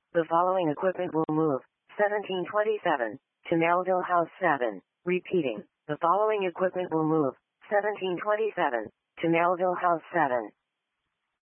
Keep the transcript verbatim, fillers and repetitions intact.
The following equipment will move. seventeen twenty-seven. To Melville House seven. Repeating. The following equipment will move. seventeen twenty-seven. To Melville House seven.